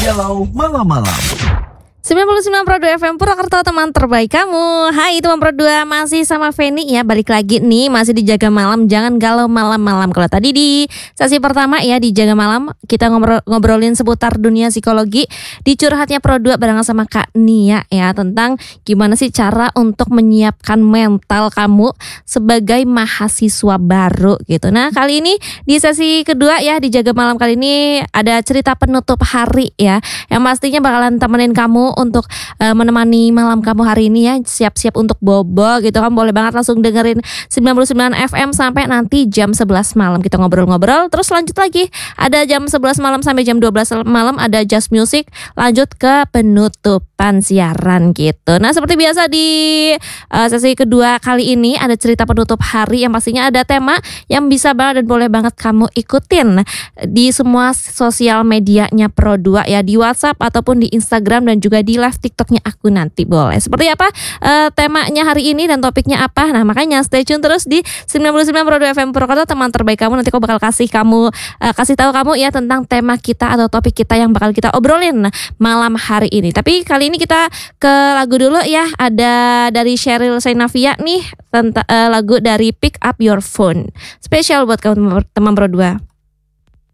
Galau Malam-Malam 99.2 FM Purwokerto, teman terbaik kamu. Hai teman Pro 2, masih sama Feni ya. Balik lagi nih, masih di Jaga Malam. Jangan galau malam-malam. Kalau tadi di sesi pertama ya, di Jaga Malam kita ngobrolin seputar dunia psikologi. Di Curhatnya Pro 2 barengan sama Kak Nia ya, tentang gimana sih cara untuk menyiapkan mental kamu sebagai mahasiswa baru gitu. Nah kali ini di sesi kedua ya, di Jaga Malam kali ini ada cerita penutup hari ya, yang pastinya bakalan temenin kamu untuk menemani malam kamu hari ini ya. Siap-siap untuk bobo gitu kan. Boleh banget langsung dengerin 99 FM sampai nanti jam 11 malam kita ngobrol-ngobrol. Terus lanjut lagi, ada jam 11 malam sampai jam 12 malam ada Just Music. Lanjut ke penutupan siaran gitu. Nah seperti biasa di sesi kedua kali ini ada cerita penutup hari yang pastinya ada tema yang bisa banget dan boleh banget kamu ikutin di semua sosial medianya Pro 2 ya, di WhatsApp ataupun di Instagram dan juga di live TikToknya aku nanti boleh. Seperti apa temanya hari ini dan topiknya apa? Nah makanya stay tune terus di 99 Pro 2 FM Purwokerto, teman terbaik kamu. Nanti aku bakal kasih tahu kamu ya tentang tema kita atau topik kita yang bakal kita obrolin malam hari ini. Tapi kali ini kita ke lagu dulu ya. Ada dari Sheryl Sheinafia nih, lagu dari Pick Up Your Phone. Spesial buat kamu teman Pro 2.